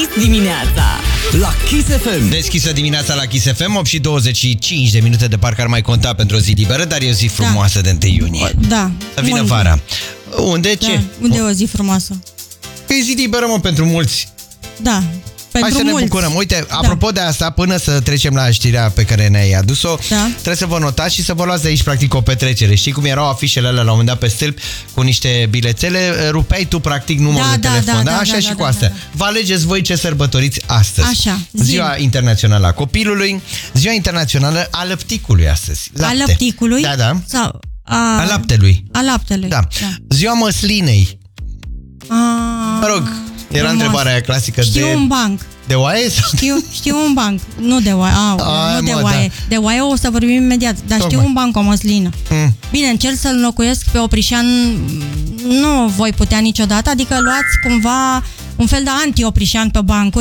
Deschis dimineața la Kiss FM. Deschisă dimineața la Kiss FM, 8 și 25 de minute de parcă ar mai conta pentru o zi liberă, dar e o zi frumoasă de 1 iunie. Da. Să vină vara. Unde? Da. Ce? Unde e o zi frumoasă? Că e zi liberă, mă, pentru mulți. Da. Hai să ne bucurăm. Uite, apropo de asta, până să trecem la știrea pe care ne-ai adus-o, trebuie să vă notați și să vă luați de aici, practic, o petrecere. Știi cum erau afișele alea la un moment dat pe stâlp cu niște bilețele? Rupeai tu, practic, numărul de telefon. Așa și cu astea. Vă alegeți voi ce sărbătoriți astăzi. Așa. Ziua internațională a copilului, ziua internațională a lăpticului astăzi. Lapte. A lăpticului? Da, da. Sau a laptelui. A laptelui. Da. Ziua măslinei. Mă rog, era întrebarea aia clasică. Știu un banc. De oaie? Știu un banc. Nu de oaie. Nu de oaie. Da. De oaie o să vorbim imediat. Dar știu un banc, o măslină. Bine, încerc să-l înlocuiesc pe Oprișan. Nu voi putea niciodată. Adică luați cumva un fel de anti-Oprișan pe bancuri.